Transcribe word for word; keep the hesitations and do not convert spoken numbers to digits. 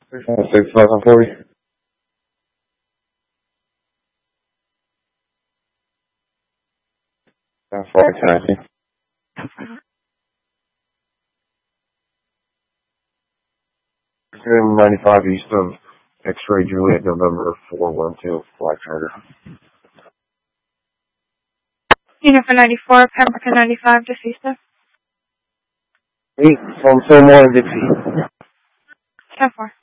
six one six, eleven forty. That's four ten. ninety-five east of X-Ray Juliet, November four one two, Black Charter. Unit for ninety-four, Pembroke ninety-five, deceased. eight from Fillmore and Dixie. ten four.